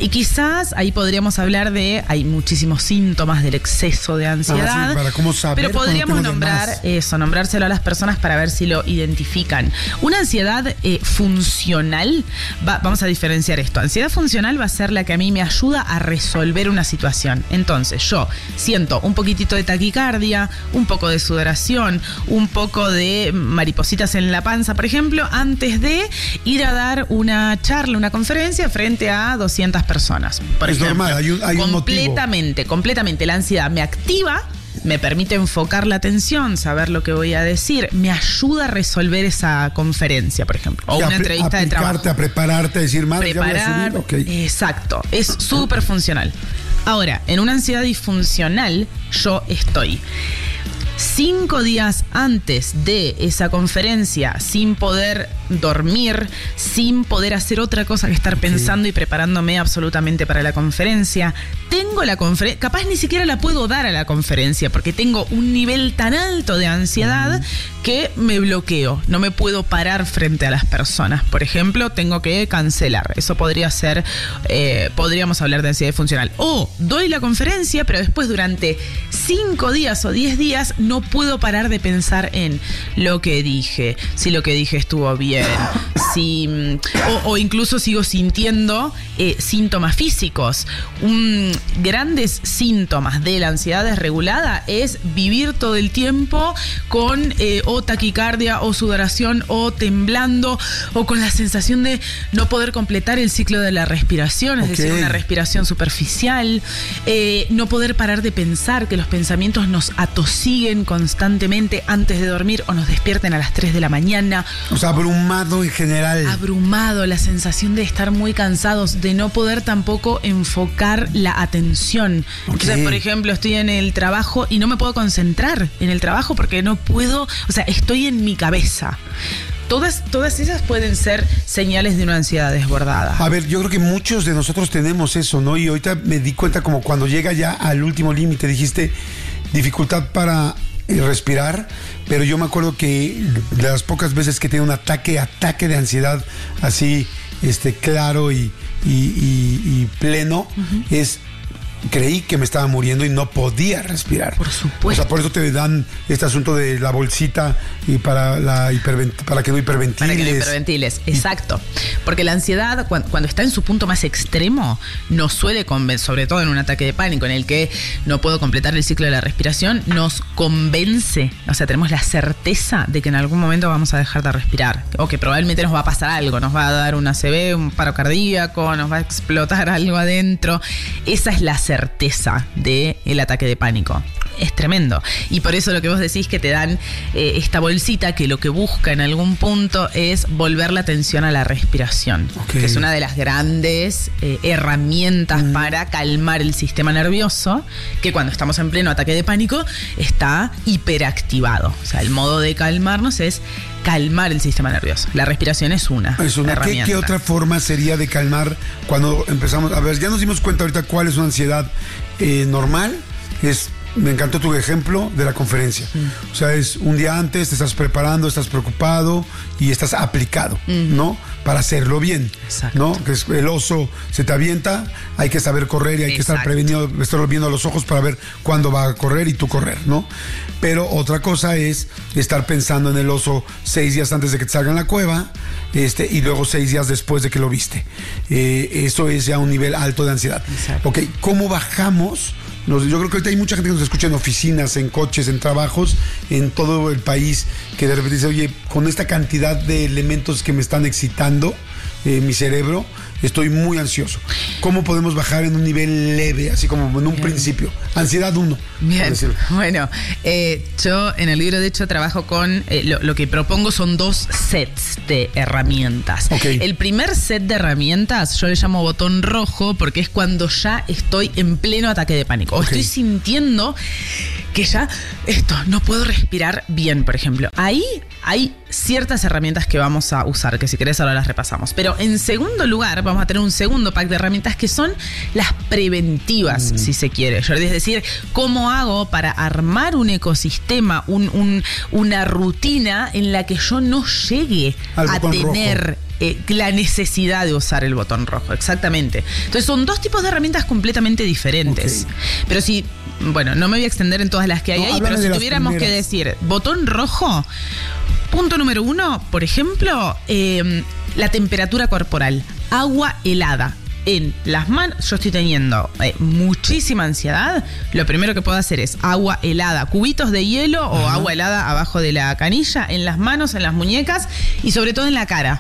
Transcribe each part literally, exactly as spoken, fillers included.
Y quizás ahí podríamos hablar de, hay muchísimos síntomas del exceso de ansiedad, ah, sí, para cómo saber, pero podríamos nombrar eso, nombrárselo a las personas para ver si lo identifican. Una ansiedad eh, funcional, va, vamos a diferenciar esto. Ansiedad funcional va a ser la que a mí me ayuda a resolver una situación. Entonces, yo siento un poquitito de taquicardia, un poco de sudoración, un poco de maripositas en la panza, por ejemplo, antes de ir a dar una charla, una conferencia frente a doscientas personas. Por es ejemplo, normal, hay un, hay un completamente, motivo. completamente. La ansiedad me activa, me permite enfocar la atención, saber lo que voy a decir, me ayuda a resolver esa conferencia, por ejemplo, o y una a, entrevista de trabajo. A prepararte, a decir, madre, Preparar, ya voy a subir. Okay. Exacto, es súper funcional. Ahora, en una ansiedad disfuncional, yo estoy cinco días antes de esa conferencia sin poder dormir, sin poder hacer otra cosa que estar pensando okay. y preparándome absolutamente para la conferencia. Tengo la conferencia, capaz ni siquiera la puedo dar a la conferencia porque tengo un nivel tan alto de ansiedad uh-huh. que me bloqueo, no me puedo parar frente a las personas. Por ejemplo, tengo que cancelar. Eso podría ser, eh, podríamos hablar de ansiedad funcional. O doy la conferencia, pero después durante cinco días o diez días no puedo parar de pensar en lo que dije, si lo que dije estuvo bien, si, o, o incluso sigo sintiendo eh, síntomas físicos. Un, grandes síntomas de la ansiedad desregulada es vivir todo el tiempo con eh, o taquicardia o sudoración o temblando o con la sensación de no poder completar el ciclo de la respiración, es okay. decir, una respiración superficial, eh, no poder parar de pensar, que los pensamientos nos atosiguen constantemente antes de dormir o nos despierten a las tres de la mañana. O sea, abrumado en general. Abrumado, la sensación de estar muy cansados, de no poder tampoco enfocar la atención. Okay. Entonces, por ejemplo, estoy en el trabajo y no me puedo concentrar en el trabajo porque no puedo, o sea, estoy en mi cabeza. Todas, todas esas pueden ser señales de una ansiedad desbordada. A ver, yo creo que muchos de nosotros tenemos eso, ¿no? Y ahorita me di cuenta como cuando llega ya al último límite, dijiste dificultad para respirar, pero yo me acuerdo que de las pocas veces que tengo un ataque, ataque de ansiedad así, este, claro y, y, y, y pleno, uh-huh. es creí que me estaba muriendo y no podía respirar. Por supuesto. O sea, por eso te dan este asunto de la bolsita y para la hipervent- para que no hiperventiles. Para que no hiperventiles, exacto. Porque la ansiedad, cuando, cuando está en su punto más extremo, nos suele convencer, sobre todo en un ataque de pánico en el que no puedo completar el ciclo de la respiración, nos convence, o sea, tenemos la certeza de que en algún momento vamos a dejar de respirar, o que probablemente nos va a pasar algo, nos va a dar un A C V, un paro cardíaco, nos va a explotar algo adentro. Esa es la certeza del ataque de pánico. Es tremendo. Y por eso lo que vos decís que te dan eh, esta bolsita que lo que busca en algún punto es volver la atención a la respiración, okay. que es una de las grandes eh, herramientas mm. para calmar el sistema nervioso, que cuando estamos en pleno ataque de pánico está hiperactivado. O sea, el modo de calmarnos es calmar el sistema nervioso. La respiración es una, es una herramienta. ¿Qué, ¿Qué otra forma sería de calmar cuando empezamos? A ver, ya nos dimos cuenta ahorita cuál es una ansiedad eh, normal. Es, me encantó tu ejemplo de la conferencia. Mm. O sea, es un día antes, te estás preparando, estás preocupado y estás aplicado, mm. ¿no? Para hacerlo bien. Exacto. ¿No? Que es el oso se te avienta, hay que saber correr y hay Exacto. que estar prevenido, estar viendo a los ojos para ver cuándo va a correr y tú correr, ¿no? Pero otra cosa es estar pensando en el oso seis días antes de que te salga en la cueva, este, y luego seis días después de que lo viste. Eh, eso es ya un nivel alto de ansiedad. Exacto. Ok, ¿cómo bajamos? Yo creo que ahorita hay mucha gente que nos escucha en oficinas, en coches, en trabajos, en todo el país, que de repente dice, oye, con esta cantidad de elementos que me están excitando eh, mi cerebro, estoy muy ansioso. ¿Cómo podemos bajar en un nivel leve, así como en un Bien. principio? Ansiedad uno. Bien, bueno, eh, yo en el libro de hecho trabajo con, eh, lo, lo que propongo son dos sets de herramientas. Okay. El primer set de herramientas yo le llamo botón rojo porque es cuando ya estoy en pleno ataque de pánico. O okay. estoy sintiendo que ya esto, no puedo respirar bien, por ejemplo. Ahí hay ciertas herramientas que vamos a usar, que si querés ahora las repasamos. Pero en segundo lugar, vamos a tener un segundo pack de herramientas que son las preventivas, mm. si se quiere. Es decir, ¿cómo hago para armar un ecosistema, un, un, una rutina en la que yo no llegue Algo a tener eh, la necesidad de usar el botón rojo, exactamente. Entonces son dos tipos de herramientas completamente diferentes. Okay. Pero si, bueno, no me voy a extender en todas las que hay no, ahí, pero si tuviéramos primeras. que decir botón rojo, punto número uno, por ejemplo, eh, la temperatura corporal, agua helada. En las manos, yo estoy teniendo eh, muchísima ansiedad, lo primero que puedo hacer es agua helada, cubitos de hielo Ajá. o agua helada abajo de la canilla, en las manos, en las muñecas y sobre todo en la cara.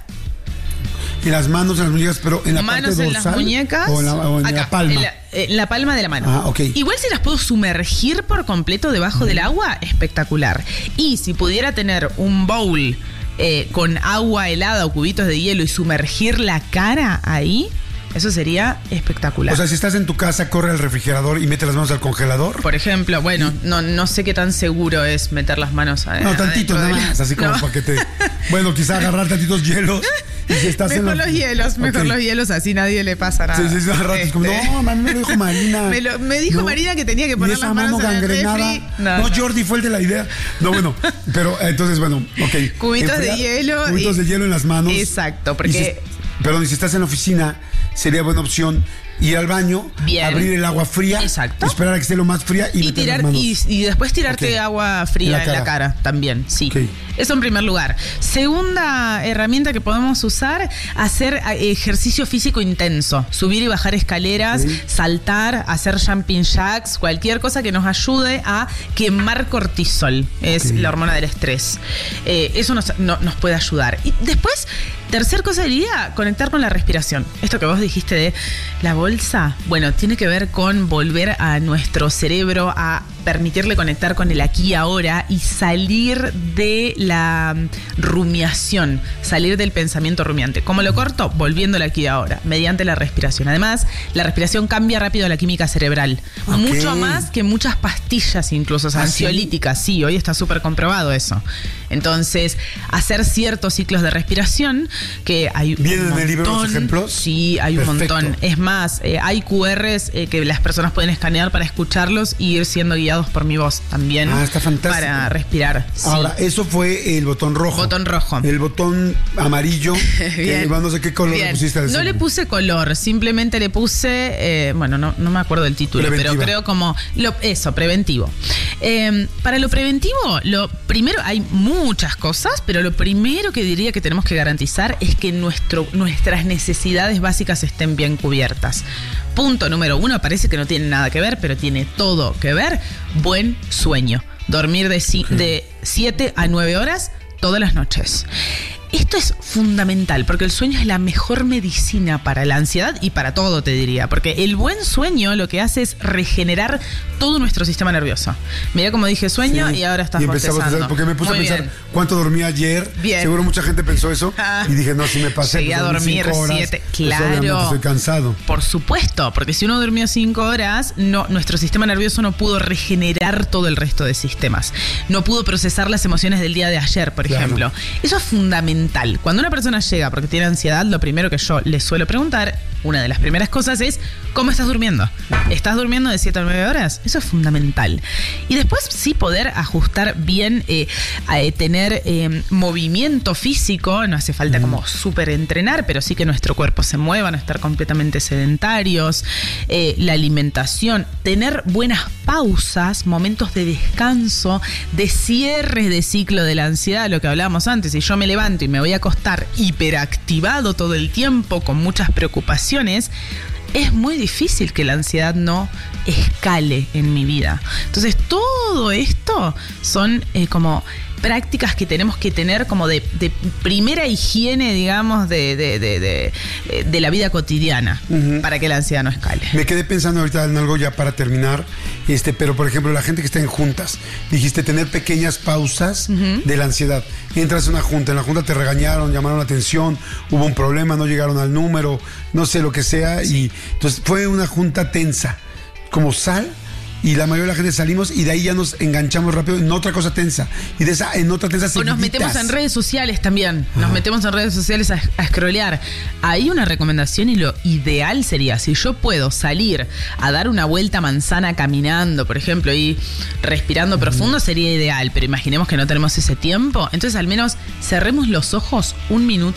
En las manos, en las muñecas, pero en la manos parte en dorsal las muñecas, o en la, o en acá, la palma. En la, en la palma de la mano. Ah, okay. Igual si las puedo sumergir por completo debajo uh-huh. del agua, espectacular. Y si pudiera tener un bowl eh, con agua helada o cubitos de hielo y sumergir la cara ahí, eso sería espectacular. O sea, si estás en tu casa, corre al refrigerador y mete las manos al congelador. Por ejemplo, bueno, y... no, no sé qué tan seguro es meter las manos a, No, tantito nada más, así como no. para que te... Bueno, quizá agarrar tantitos hielos. Y si estás mejor en la... los hielos, mejor okay. los hielos, así nadie le pasa nada. Sí, sí, sí, rato, este... como, no, a mí me lo dijo Marina. me, lo, me dijo no, Marina que tenía que poner las manos en el refri. No, no, Jordi fue el de la idea. No, bueno, pero entonces, bueno, ok. Cubitos Enfriar, de hielo. Cubitos y... de hielo en las manos. Exacto, porque... Y si, perdón, y si estás en la oficina, sería buena opción ir al baño, Bien. abrir el agua fría, Exacto. esperar a que esté lo más fría y, y meter tirar las manos. Y, y después tirarte okay. agua fría en la, en la cara también, sí. Okay. Eso en primer lugar. Segunda herramienta que podemos usar, hacer ejercicio físico intenso, subir y bajar escaleras, okay. saltar, hacer jumping jacks, cualquier cosa que nos ayude a quemar cortisol, es okay. la hormona del estrés. Eh, eso nos, no, nos puede ayudar. Y después, tercer cosa diría, conectar con la respiración. Esto que vos dijiste de la bolsa, bueno, tiene que ver con volver a nuestro cerebro a permitirle conectar con el aquí y ahora y salir de la rumiación, salir del pensamiento rumiante. ¿Cómo lo corto? Volviéndole aquí y ahora, mediante la respiración. Además, la respiración cambia rápido la química cerebral. Okay. Mucho más que muchas pastillas, incluso ¿Ah, ansiolíticas. Sí? sí, hoy está súper comprobado eso. Entonces, hacer ciertos ciclos de respiración, que hay un ¿Vienen montón. en el libro los ejemplos? Sí, hay Perfecto. un montón. Es más, eh, hay cu erres eh, que las personas pueden escanear para escucharlos y ir siendo guiados por mi voz también. Ah, está fantástico. Para respirar. Sí. Ahora, eso fue el botón rojo. Botón rojo. El botón amarillo. que, no sé qué color Bien. le pusiste. No le puse color, simplemente le puse, eh, bueno, no, no me acuerdo del título, Preventiva. pero creo como, lo, eso, preventivo. Eh, para lo preventivo, lo primero, hay muchas cosas, pero lo primero que diría que tenemos que garantizar es que nuestro, nuestras necesidades básicas estén bien cubiertas. Punto número uno, parece que no tiene nada que ver, pero tiene todo que ver. Buen sueño. Dormir de siete a nueve horas todas las noches. Esto es fundamental porque el sueño es la mejor medicina para la ansiedad y para todo, te diría. Porque el buen sueño lo que hace es regenerar todo nuestro sistema nervioso. Mirá como dije sueño sí. y ahora estás bostezando. Porque me puse Muy a pensar bien. cuánto dormí ayer. Bien. Seguro mucha gente pensó eso. Ah. Y dije, no, si me pasé. Llegué a dormir siete. Claro. Pues estoy cansado. Por supuesto, porque si uno durmió cinco horas, no, nuestro sistema nervioso no pudo regenerar todo el resto de sistemas. No pudo procesar las emociones del día de ayer, por claro. ejemplo. Eso es fundamental. Cuando una persona llega porque tiene ansiedad, lo primero que yo les suelo preguntar, una de las primeras cosas es, ¿cómo estás durmiendo? ¿Estás durmiendo de siete a nueve horas? Eso es fundamental. Y después sí poder ajustar bien, eh, a, eh, tener eh, movimiento físico, no hace falta como súper entrenar, pero sí que nuestro cuerpo se mueva, no estar completamente sedentarios, eh, la alimentación, tener buenas pausas, momentos de descanso, de cierre de ciclo de la ansiedad, lo que hablábamos antes. Si yo me levanto y me voy a acostar hiperactivado todo el tiempo, con muchas preocupaciones, es muy difícil que la ansiedad no escale en mi vida. Entonces, todo esto son eh, como prácticas que tenemos que tener como de, de primera higiene, digamos, de, de, de, de, de la vida cotidiana, uh-huh. para que la ansiedad no escale. Me quedé pensando ahorita en algo ya para terminar, este, pero por ejemplo, la gente que está en juntas, dijiste tener pequeñas pausas uh-huh. de la ansiedad. Entras a una junta, en la junta te regañaron, llamaron la atención, hubo un problema, no llegaron al número, no sé lo que sea, sí. y entonces fue una junta tensa, como sal. Y la mayoría de la gente salimos y de ahí ya nos enganchamos rápido en otra cosa tensa. Y de esa en otra tensa O nos metemos en redes sociales también. Nos Ajá. metemos en redes sociales a, a scrollear. Ahí una recomendación y lo ideal sería, si yo puedo salir a dar una vuelta manzana caminando, por ejemplo, y respirando uh-huh. profundo, sería ideal. Pero imaginemos que no tenemos ese tiempo. Entonces al menos cerremos los ojos un minuto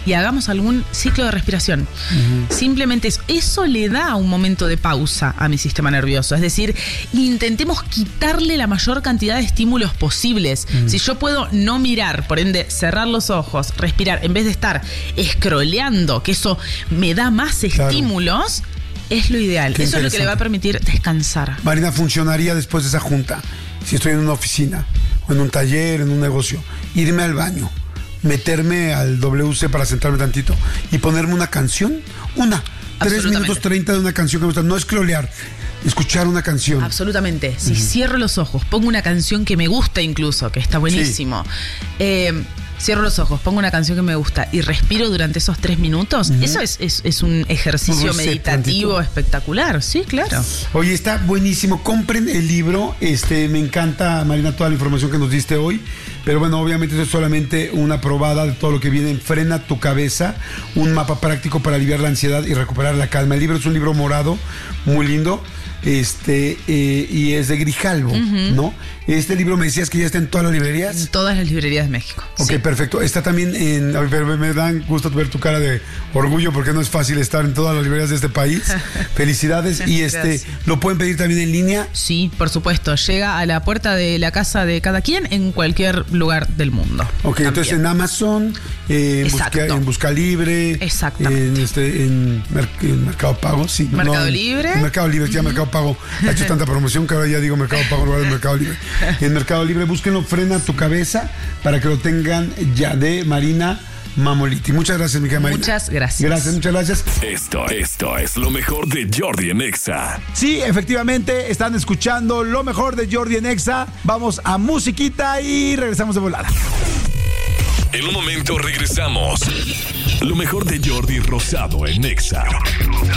y hagamos algún ciclo de respiración. Uh-huh. Simplemente eso. Eso le da un momento de pausa a mi sistema nervioso. Es decir, intentemos quitarle la mayor cantidad de estímulos posibles. Uh-huh. Si yo puedo no mirar, por ende cerrar los ojos, respirar, en vez de estar scrolleando, que eso me da más claro. estímulos, es lo ideal. Qué eso es lo que le va a permitir descansar. Marina, funcionaría después de esa junta, si estoy en una oficina o en un taller, en un negocio, irme al baño, meterme al W C para sentarme tantito y ponerme una canción, una, tres minutos treinta de una canción que me gusta, no es scrollear, escuchar una canción. Absolutamente. Si uh-huh. cierro los ojos, pongo una canción que me gusta incluso, que está buenísimo. Sí. Eh, Cierro los ojos, pongo una canción que me gusta y respiro durante esos tres minutos. Uh-huh. Eso es, es, es un ejercicio un meditativo espectacular. Sí, claro. Oye, está buenísimo. Compren el libro. Este, me encanta, Marina, toda la información que nos diste hoy. Pero bueno, obviamente eso es solamente una probada de todo lo que viene. Frena tu cabeza, un mapa práctico para aliviar la ansiedad y recuperar la calma. El libro es un libro morado, muy lindo. Este, eh, y es de Grijalbo, uh-huh. ¿no? Este libro me decías que ya está en todas las librerías. En todas las librerías de México. Ok, sí. Perfecto. Está también en... A ver, me dan gusto ver tu cara de orgullo porque no es fácil estar en todas las librerías de este país. Felicidades. Y este, ¿lo pueden pedir también en línea? Sí, por supuesto. Llega a la puerta de la casa de cada quien en cualquier lugar del mundo. Ok, también. Entonces en Amazon, eh, en, busca, en Busca Libre. Exactamente. En, este, en, en Mercado Pago, sí. Mercado no, en, Libre. En Mercado Libre, ya uh-huh. Mercado Pago. Ha hecho tanta promoción que ahora ya digo Mercado Pago en lugar de Mercado Libre. En Mercado Libre, búsquenlo, Frena tu cabeza, para que lo tengan ya, de Marina Mamoliti. Muchas gracias, mi querida Marina. Muchas gracias. Gracias, muchas gracias. Esto, esto es lo mejor de Jordi en Exa. Sí, efectivamente, están escuchando lo mejor de Jordi en Exa. Vamos a musiquita y regresamos de volada. En un momento regresamos. Lo mejor de Jordi Rosado en Exa.